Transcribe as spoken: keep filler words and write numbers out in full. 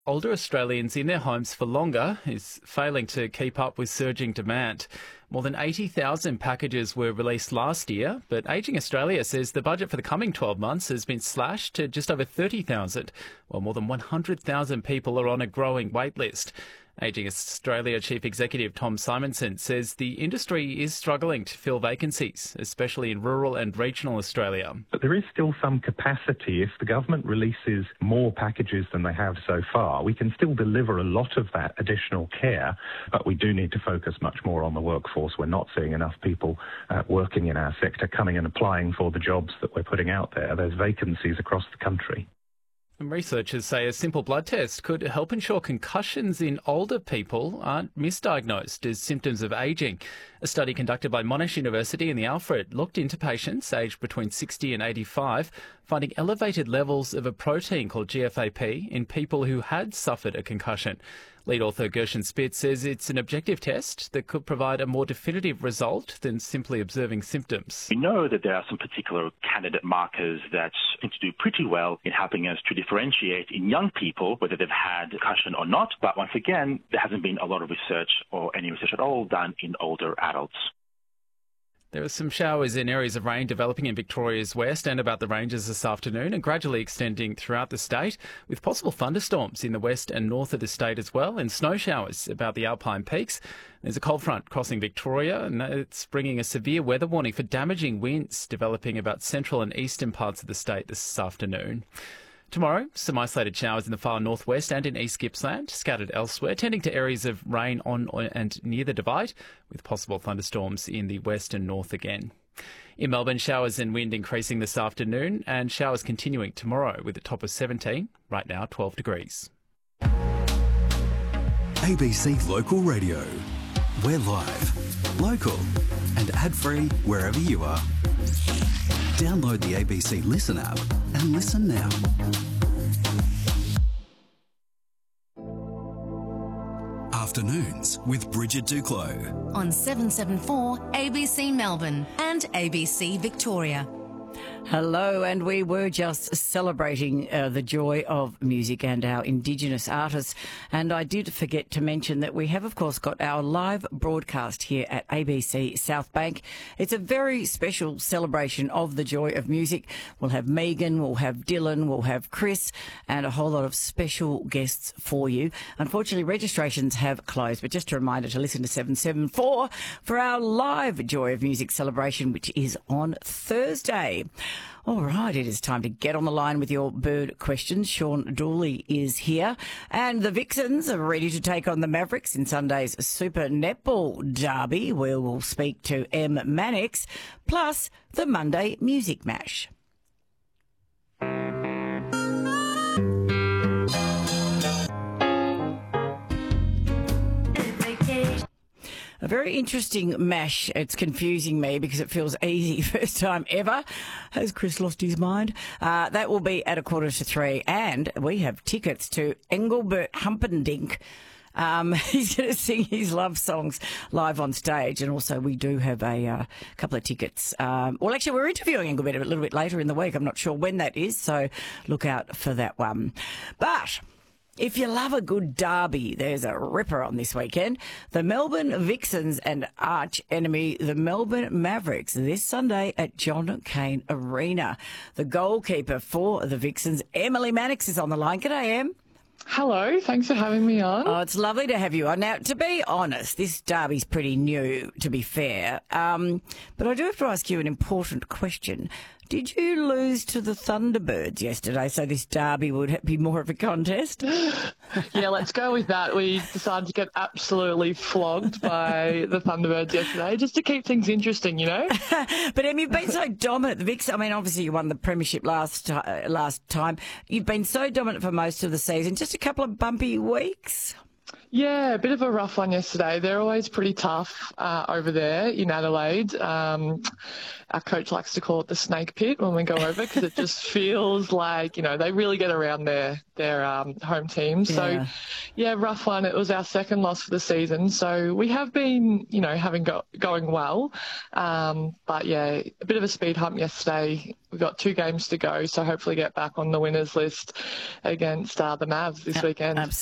Older Australians in their homes for longer is failing to keep up with surging demand. More than eighty thousand packages were released last year, but Ageing Australia says the budget for the coming twelve months has been slashed to just over thirty thousand, while more than one hundred thousand people are on a growing wait list. Ageing Australia Chief Executive Tom Simonson says the industry is struggling to fill vacancies, especially in rural and regional Australia. But there is still some capacity. If the government releases more packages than they have so far, we can still deliver a lot of that additional care, but we do need to focus much more on the workforce. We're not seeing enough people uh, working in our sector coming and applying for the jobs that we're putting out there. There's vacancies across the country. And researchers say a simple blood test could help ensure concussions in older people aren't misdiagnosed as symptoms of ageing. A study conducted by Monash University and the Alfred looked into patients aged between sixty and eighty-five, finding elevated levels of a protein called G F A P in people who had suffered a concussion. Lead author Gershon Spitz says it's an objective test that could provide a more definitive result than simply observing symptoms. We know that there are some particular candidate markers that seem to do pretty well in helping us to differentiate in young people whether they've had concussion or not. But once again, there hasn't been a lot of research or any research at all done in older adults. There are some showers and areas of rain developing in Victoria's west and about the ranges this afternoon and gradually extending throughout the state, with possible thunderstorms in the west and north of the state as well, and snow showers about the Alpine peaks. There's a cold front crossing Victoria, and it's bringing a severe weather warning for damaging winds developing about central and eastern parts of the state this afternoon. Tomorrow, some isolated showers in the far northwest and in East Gippsland, scattered elsewhere, tending to areas of rain on and near the Divide, with possible thunderstorms in the west and north again. In Melbourne, showers and wind increasing this afternoon, and showers continuing tomorrow with a top of seventeen, right now twelve degrees. A B C Local Radio. We're live, local and ad-free wherever you are. Download the A B C Listen app and listen now. Afternoons with Bridget Duclos. On seven seven four A B C Melbourne and A B C Victoria. Hello, and we were just celebrating uh, the joy of music and our Indigenous artists. And I did forget to mention that we have, of course, got our live broadcast here at A B C South Bank. It's a very special celebration of the joy of music. We'll have Megan, we'll have Dylan, we'll have Chris, and a whole lot of special guests for you. Unfortunately, registrations have closed, but just a reminder to listen to seven seven four for our live Joy of Music celebration, which is on Thursday. All right, it is time to get on the line with your bird questions. Sean Dooley is here, and the Vixens are ready to take on the Mavericks in Sunday's Super Netball Derby, where we'll speak to M. Mannix, plus the Monday Music Mash. A very interesting mash. It's confusing me because it feels easy. First time ever. Has Chris lost his mind? Uh, that will be at a quarter to three. And we have tickets to Engelbert Humperdinck. Um, he's going to sing his love songs live on stage. And also we do have a uh, couple of tickets. Um, well, actually, we're interviewing Engelbert a little bit later in the week. I'm not sure when that is, so look out for that one. But if you love a good derby, there's a ripper on this weekend. The Melbourne Vixens and arch enemy, the Melbourne Mavericks, this Sunday at John Cain Arena. The goalkeeper for the Vixens, Emily Mannix, is on the line. G'day, Em. Hello, thanks for having me on. Oh, it's lovely to have you on. Now, to be honest, this derby's pretty new, to be fair. Um, but I do have to ask you an important question. Did you lose to the Thunderbirds yesterday, so this derby would be more of a contest? Yeah, let's go with that. We decided to get absolutely flogged by the Thunderbirds yesterday, just to keep things interesting, you know? But, Em, you've been so dominant. The Vix, I mean, obviously you won the premiership last, uh, last time. You've been so dominant for most of the season. Just a couple of bumpy weeks. Yeah, a bit of a rough one yesterday. They're always pretty tough uh, over there in Adelaide. Um, our coach likes to call it the snake pit when we go over because it just feels like, you know, they really get around their their um, home team. So, Yeah. yeah, rough one. It was our second loss for the season. So we have been, you know, having go, going well. Um, but, yeah, a bit of a speed hump yesterday. We've got two games to go, so hopefully get back on the winners list against uh, the Mavs this weekend. Absolutely.